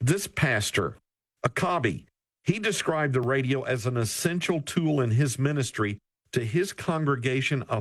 This pastor, Akabi, he described the radio as an essential tool in his ministry to his congregation of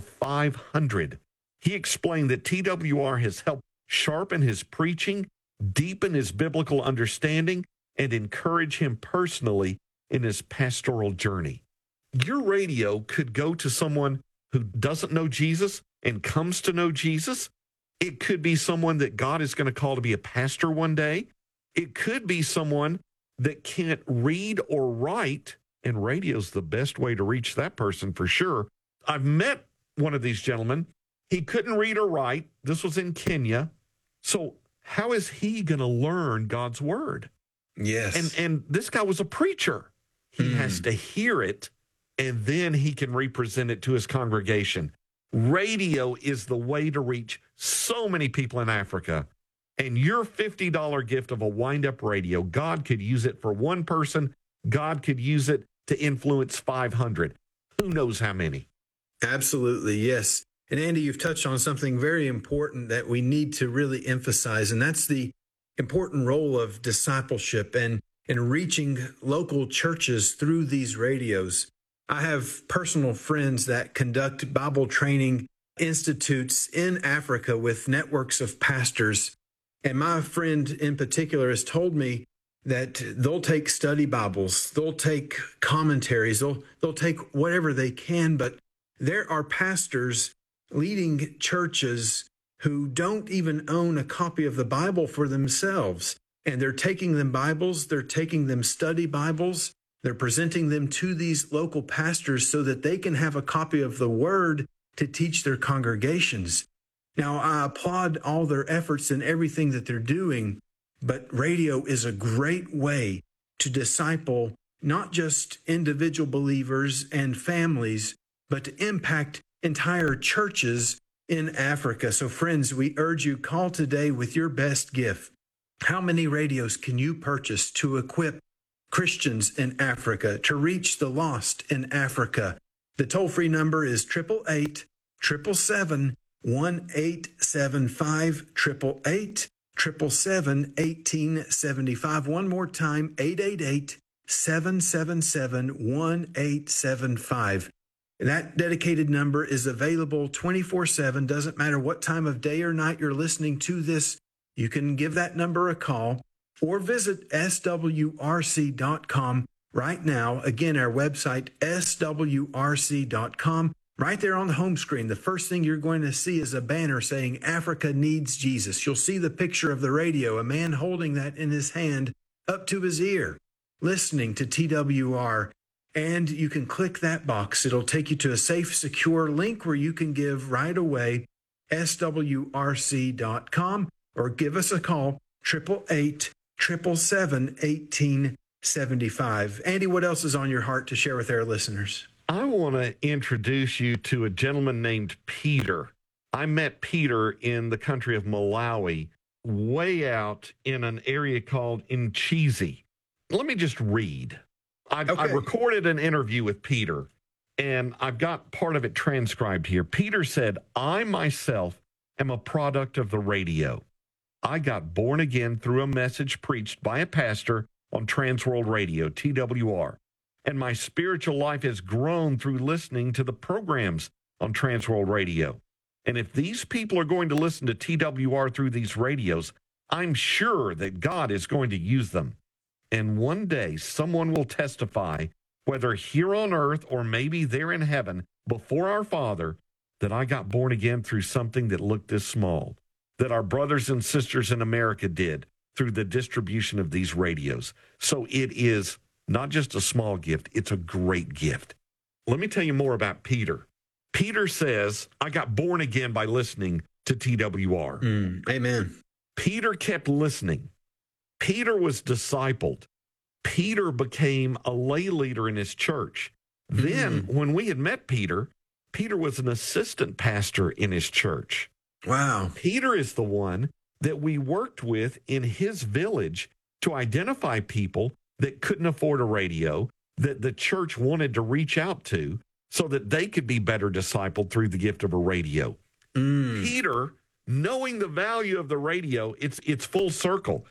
500. He explained that TWR has helped sharpen his preaching, deepen his biblical understanding, and encourage him personally in his pastoral journey. Your radio could go to someone who doesn't know Jesus and comes to know Jesus. It could be someone that God is going to call to be a pastor one day. It could be someone that can't read or write, and radio's the best way to reach that person for sure. I've met one of these gentlemen. He couldn't read or write. This was in Kenya. So how is he going to learn God's word? Yes. And this guy was a preacher. He has to hear it, and then he can represent it to his congregation. Radio is the way to reach so many people in Africa. And your $50 gift of a wind-up radio, God could use it for one person. God could use it to influence 500. Who knows how many? Absolutely, yes. And Andy, you've touched on something very important that we need to really emphasize, and that's the important role of discipleship and reaching local churches through these radios. I have personal friends that conduct Bible training institutes in Africa with networks of pastors. And my friend in particular has told me that they'll take study Bibles, they'll take commentaries, they'll take whatever they can, but there are pastors leading churches who don't even own a copy of the Bible for themselves. And they're taking them Bibles, they're taking them study Bibles, they're presenting them to these local pastors so that they can have a copy of the Word to teach their congregations. Now, I applaud all their efforts and everything that they're doing, but radio is a great way to disciple not just individual believers and families, but to impact entire churches in Africa. So friends, we urge you, call today with your best gift. How many radios can you purchase to equip Christians in Africa, to reach the lost in Africa? The toll-free number is 888-777-1875, 888-777-1875. One more time, 888-777-1875. That dedicated number is available 24/7. Doesn't matter what time of day or night you're listening to this. You can give that number a call or visit swrc.com right now. Again, our website, swrc.com. Right there on the home screen, the first thing you're going to see is a banner saying Africa needs Jesus. You'll see the picture of the radio, a man holding that in his hand up to his ear, listening to TWR. And you can click that box. It'll take you to a safe, secure link where you can give right away, swrc.com, or give us a call, 888-777-1875. Andy, what else is on your heart to share with our listeners? I want to introduce you to a gentleman named Peter. I met Peter in the country of Malawi, way out in an area called Nchizi. Let me just read. I recorded an interview with Peter, and I've got part of it transcribed here. Peter said, I myself am a product of the radio. I got born again through a message preached by a pastor on Transworld Radio, TWR. And my spiritual life has grown through listening to the programs on Transworld Radio. And if these people are going to listen to TWR through these radios, I'm sure that God is going to use them. And one day, someone will testify, whether here on earth or maybe there in heaven, before our Father, that I got born again through something that looked this small, that our brothers and sisters in America did through the distribution of these radios. So it is not just a small gift, it's a great gift. Let me tell you more about Peter. Peter says, I got born again by listening to TWR. Amen. Peter kept listening. Peter was discipled. Peter became a lay leader in his church. Then, when we had met Peter, Peter was an assistant pastor in his church. Wow. Peter is the one that we worked with in his village to identify people that couldn't afford a radio, that the church wanted to reach out to so that they could be better discipled through the gift of a radio. Peter, knowing the value of the radio, it's full circle.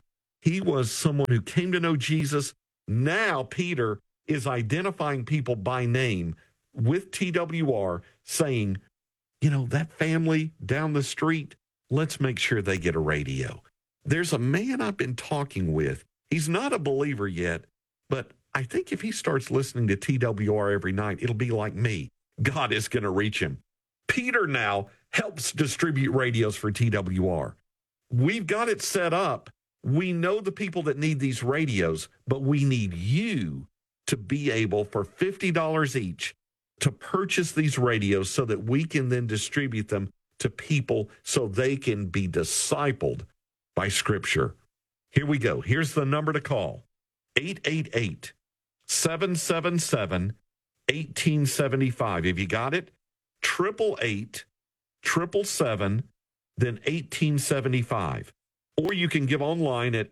He was someone who came to know Jesus. Now Peter is identifying people by name with TWR, saying, that family down the street, let's make sure they get a radio. There's a man I've been talking with. He's not a believer yet, but I think if he starts listening to TWR every night, it'll be like me. God is going to reach him. Peter now helps distribute radios for TWR. We've got it set up. We know the people that need these radios, but we need you to be able, for $50 each, to purchase these radios so that we can then distribute them to people so they can be discipled by Scripture. Here we go. Here's the number to call. 888-777-1875. If you got it, 888-777, then 1875. Or you can give online at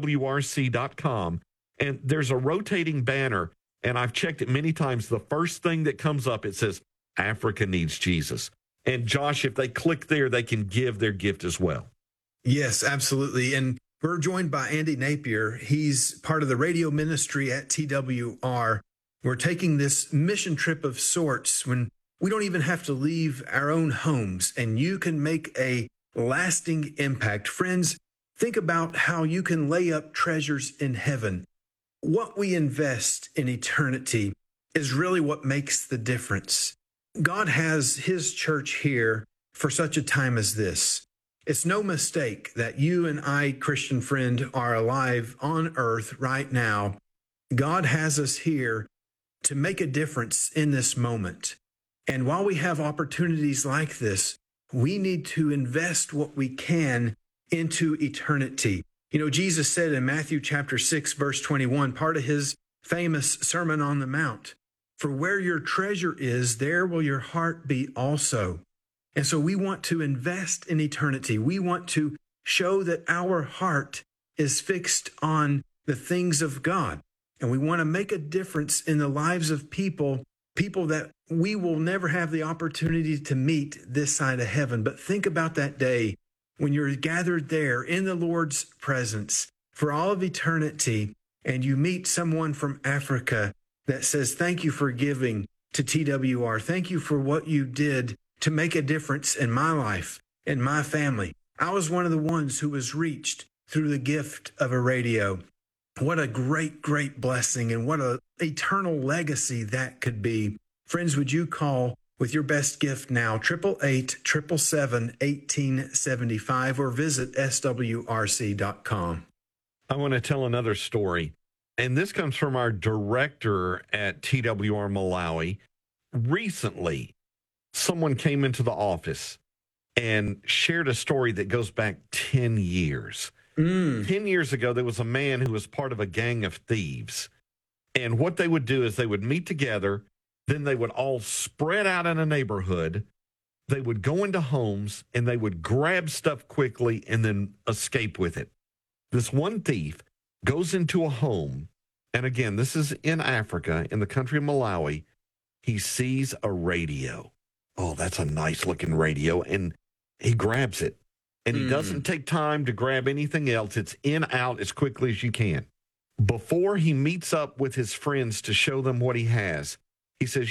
swrc.com. And there's a rotating banner, and I've checked it many times. The first thing that comes up, it says, Africa needs Jesus. And Josh, if they click there, they can give their gift as well. Yes, absolutely. And we're joined by Andy Napier. He's part of the radio ministry at TWR. We're taking this mission trip of sorts when we don't even have to leave our own homes, and you can make a lasting impact. Friends, think about how you can lay up treasures in heaven. What we invest in eternity is really what makes the difference. God has his church here for such a time as this. It's no mistake that you and I, Christian friend, are alive on earth right now. God has us here to make a difference in this moment. And while we have opportunities like this, we need to invest what we can into eternity. Jesus said in Matthew chapter 6, verse 21, part of his famous Sermon on the Mount, for where your treasure is, there will your heart be also. And so we want to invest in eternity. We want to show that our heart is fixed on the things of God. And we want to make a difference in the lives of people that we will never have the opportunity to meet this side of heaven. But think about that day when you're gathered there in the Lord's presence for all of eternity, and you meet someone from Africa that says, thank you for giving to TWR. Thank you for what you did to make a difference in my life and my family. I was one of the ones who was reached through the gift of a radio. What a great, great blessing, and what an eternal legacy that could be. Friends, would you call with your best gift now, 888-777-1875, or visit swrc.com. I want to tell another story, and this comes from our director at TWR Malawi. Recently, someone came into the office and shared a story that goes back 10 years. 10 years ago, there was a man who was part of a gang of thieves. And what they would do is they would meet together, then they would all spread out in a neighborhood. They would go into homes and they would grab stuff quickly and then escape with it. This one thief goes into a home. And again, this is in Africa, in the country of Malawi. He sees a radio. Oh, that's a nice looking radio. And he grabs it. And he doesn't take time to grab anything else. It's in, out as quickly as you can. Before he meets up with his friends to show them what he has, he says,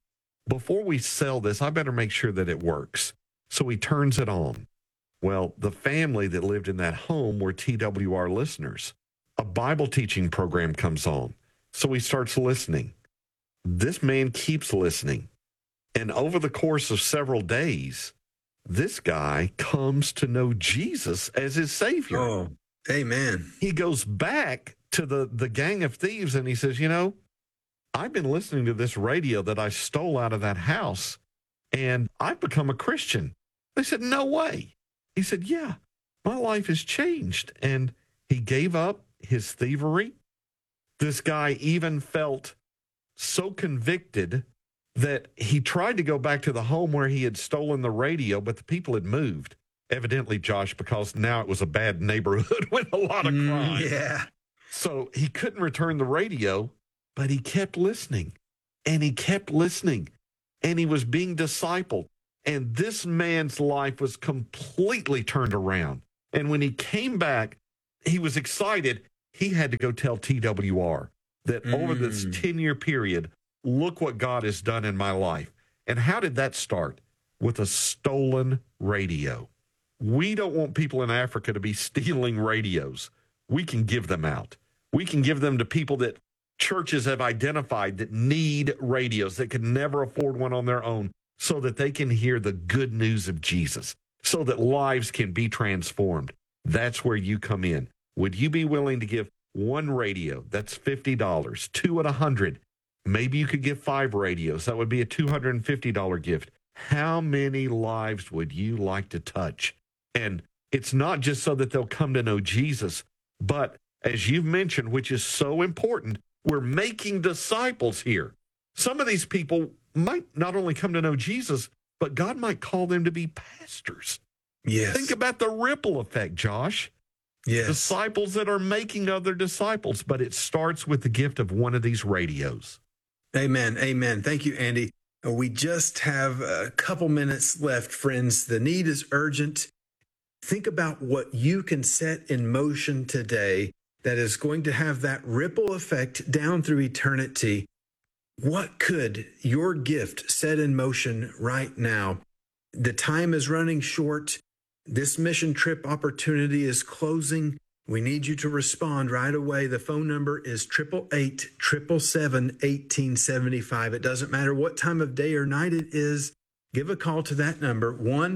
before we sell this, I better make sure that it works. So he turns it on. Well, the family that lived in that home were TWR listeners. A Bible teaching program comes on. So he starts listening. This man keeps listening. And over the course of several days, this guy comes to know Jesus as his Savior. Oh, amen. He goes back to the gang of thieves and he says, I've been listening to this radio that I stole out of that house, and I've become a Christian. They said, no way. He said, yeah, my life has changed. And he gave up his thievery. This guy even felt so convicted that he tried to go back to the home where he had stolen the radio, but the people had moved. Evidently, Josh, because now it was a bad neighborhood with a lot of crime. Yeah. So he couldn't return the radio, but he kept listening, and he kept listening, and he was being discipled. And this man's life was completely turned around. And when he came back, he was excited. He had to go tell TWR that over this 10-year period, look what God has done in my life. And how did that start? With a stolen radio. We don't want people in Africa to be stealing radios. We can give them out. We can give them to people that churches have identified that need radios, that could never afford one on their own, so that they can hear the good news of Jesus, so that lives can be transformed. That's where you come in. Would you be willing to give one radio? That's $50. Two at $100. Maybe you could give 5 radios. That would be a $250 gift. How many lives would you like to touch? And it's not just so that they'll come to know Jesus, but as you've mentioned, which is so important, we're making disciples here. Some of these people might not only come to know Jesus, but God might call them to be pastors. Yes. Think about the ripple effect, Josh. Yes. Disciples that are making other disciples, but it starts with the gift of one of these radios. Amen. Amen. Thank you, Andy. We just have a couple minutes left, friends. The need is urgent. Think about what you can set in motion today that is going to have that ripple effect down through eternity. What could your gift set in motion right now? The time is running short. This mission trip opportunity is closing. We need you to respond right away. The phone number is 888-777-1875. It doesn't matter what time of day or night it is. Give a call to that number,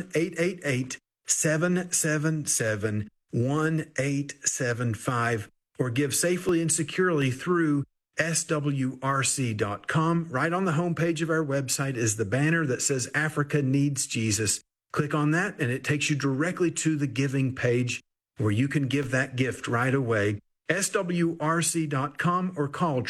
1-888-777-1875, or give safely and securely through swrc.com. Right on the homepage of our website is the banner that says Africa Needs Jesus. Click on that, and it takes you directly to the giving page where you can give that gift right away. swrc.com or call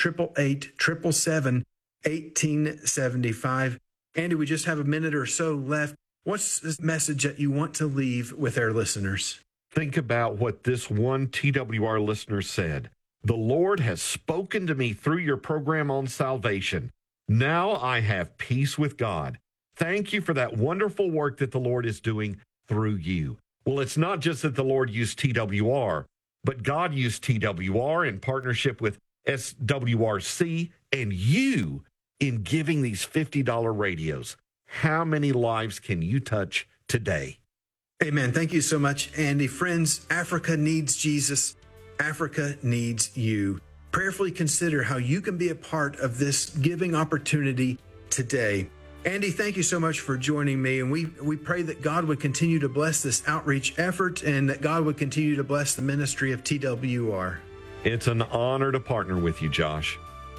888-777-1875. Andy, we just have a minute or so left. What's the message that you want to leave with our listeners? Think about what this one TWR listener said. The Lord has spoken to me through your program on salvation. Now I have peace with God. Thank you for that wonderful work that the Lord is doing through you. Well, it's not just that the Lord used TWR, but God used TWR in partnership with SWRC and you in giving these $50 radios. How many lives can you touch today? Amen. Thank you so much, Andy. Friends, Africa needs Jesus. Africa needs you. Prayerfully consider how you can be a part of this giving opportunity today. Andy, thank you so much for joining me. And we pray that God would continue to bless this outreach effort and that God would continue to bless the ministry of TWR. It's an honor to partner with you, Josh.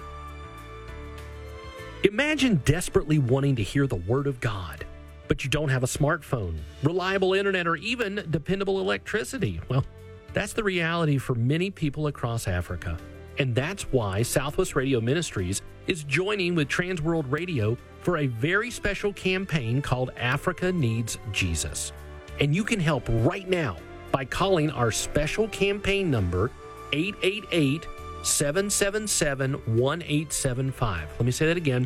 Imagine desperately wanting to hear the Word of God, but you don't have a smartphone, reliable internet, or even dependable electricity. Well, that's the reality for many people across Africa. And that's why Southwest Radio Ministries is joining with Transworld Radio for a very special campaign called Africa Needs Jesus. And you can help right now by calling our special campaign number, 888-777-1875. Let me say that again,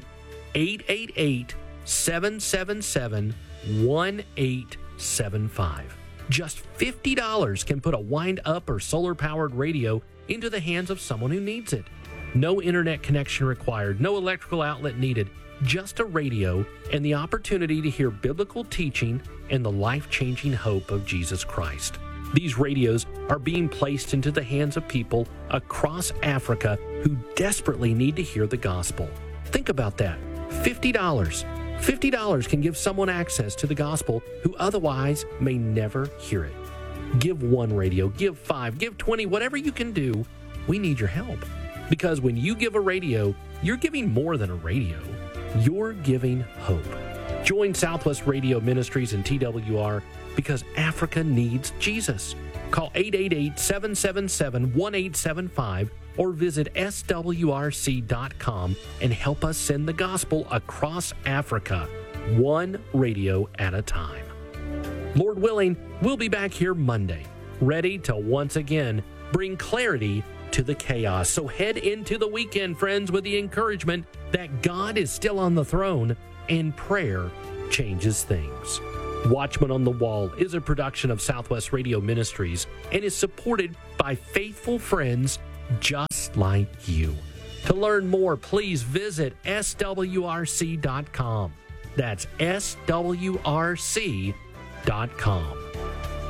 888-777-1875. Just $50 can put a wind-up or solar-powered radio into the hands of someone who needs it. No internet connection required, no electrical outlet needed, just a radio and the opportunity to hear biblical teaching and the life-changing hope of Jesus Christ. These radios are being placed into the hands of people across Africa who desperately need to hear the gospel. Think about that. $50. $50 can give someone access to the gospel who otherwise may never hear it. Give one radio, give 5, give 20, whatever you can do. We need your help. Because when you give a radio, you're giving more than a radio. You're giving hope. Join Southwest Radio Ministries and TWR because Africa needs Jesus. Call 888-777-1875 or visit swrc.com and help us send the gospel across Africa, one radio at a time. Lord willing, we'll be back here Monday, ready to once again bring clarity to the chaos. So head into the weekend, friends, with the encouragement that God is still on the throne and prayer changes things. Watchman on the Wall is a production of Southwest Radio Ministries and is supported by faithful friends just like you. To learn more, please visit swrc.com. That's swrc.com.